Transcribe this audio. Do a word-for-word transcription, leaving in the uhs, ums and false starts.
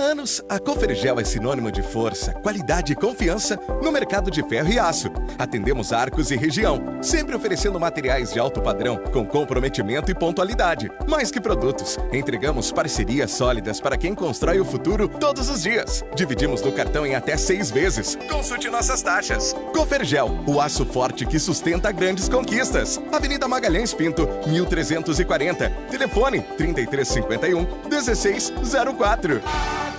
anos, a Cofergel é sinônimo de força, qualidade e confiança no mercado de ferro e aço. Atendemos Arcos e região, sempre oferecendo materiais de alto padrão, com comprometimento e pontualidade. Mais que produtos, entregamos parcerias sólidas para quem constrói o futuro todos os dias. Dividimos no cartão em até seis vezes. Consulte nossas taxas. Cofergel, o aço forte que sustenta grandes conquistas. Avenida Magalhães Pinto, mil trezentos e quarenta. Telefone trinta e três cinquenta e um, dezesseis zero quatro.